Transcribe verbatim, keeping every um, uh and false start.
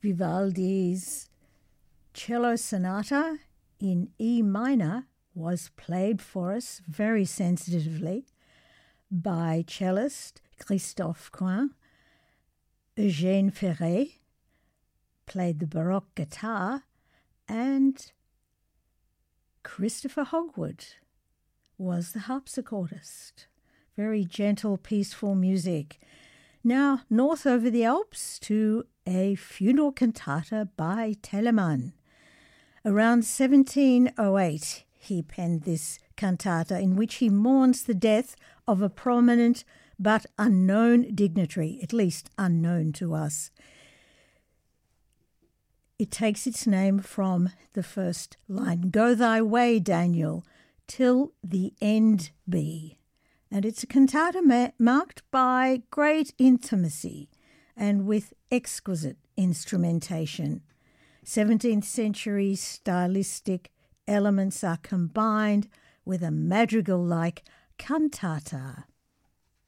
Vivaldi's Cello Sonata in E minor was played for us very sensitively by cellist Christophe Coin. Eugène Ferré played the Baroque guitar, and Christopher Hogwood was the harpsichordist. Very gentle, peaceful music. Now, north over the Alps to a funeral cantata by Telemann. Around seventeen oh eight, he penned this cantata in which he mourns the death of a prominent but unknown dignitary, at least unknown to us. It takes its name from the first line, "Go thy way, Daniel, till the end be." And it's a cantata ma- marked by great intimacy and with exquisite instrumentation. seventeenth century stylistic elements are combined with a madrigal-like cantata.